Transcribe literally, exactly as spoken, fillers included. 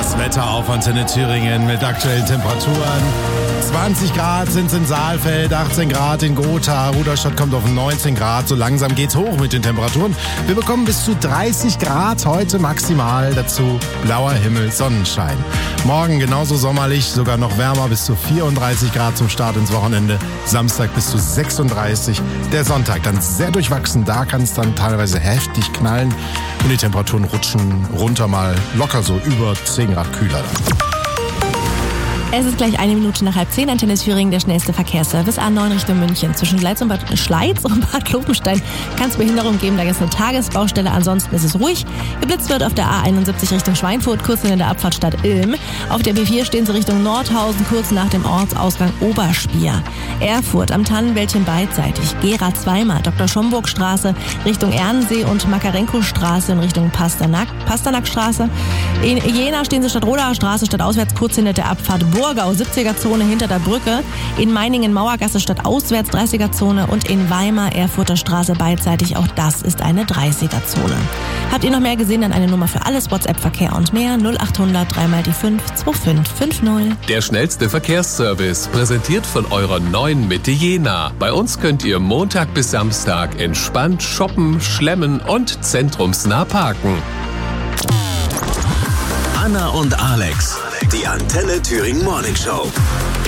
Das Wetter auf Antenne Thüringen mit aktuellen Temperaturen. zwanzig Grad sind es in Saalfeld, achtzehn Grad in Gotha, Rudolstadt kommt auf neunzehn Grad. So langsam geht's hoch mit den Temperaturen. Wir bekommen bis zu dreißig Grad heute maximal. Dazu blauer Himmel, Sonnenschein. Morgen genauso sommerlich, sogar noch wärmer, bis zu vierunddreißig Grad zum Start ins Wochenende. Samstag bis zu sechsunddreißig. Der Sonntag dann sehr durchwachsen. Da kann es dann teilweise heftig knallen. Und die Temperaturen rutschen runter mal locker so über zehn Grad kühler dann. Es ist gleich eine Minute nach halb zehn. Antenne Thüringen, der schnellste Verkehrsservice A neun Richtung München. Zwischen Schleiz und Bad, Schleiz und Bad Lobenstein kann es Behinderung geben. Da ist eine Tagesbaustelle. Ansonsten ist es ruhig. Geblitzt wird auf der A einundsiebzig Richtung Schweinfurt, kurz in der Abfahrt Stadt Ilm. Auf der B vier stehen sie Richtung Nordhausen, kurz nach dem Ortsausgang Oberspier. Erfurt am Tannenwäldchen beidseitig. Gera zweimal. Dr. Schomburg-Straße Richtung Ernsee und Makarenko-Straße in Richtung Pasternak, Pasternakstraße. In Jena stehen sie Stadt Rodaer Straße, statt auswärts kurz hinter der Abfahrt Burgau, siebziger Zone hinter der Brücke. In Meiningen Mauergasse statt auswärts dreißiger Zone und in Weimar Erfurter Straße beidseitig. Auch das ist eine dreißiger Zone. Habt ihr noch mehr gesehen? Dann eine Nummer für alles, WhatsApp-Verkehr und mehr. null achthundert drei mal die fünf zwei fünf fünf null. Der schnellste Verkehrsservice, präsentiert von eurer neuen Mitte Jena. Bei uns könnt ihr Montag bis Samstag entspannt shoppen, schlemmen und zentrumsnah parken. Anna und Alex, die Antenne Thüringen Morning Show.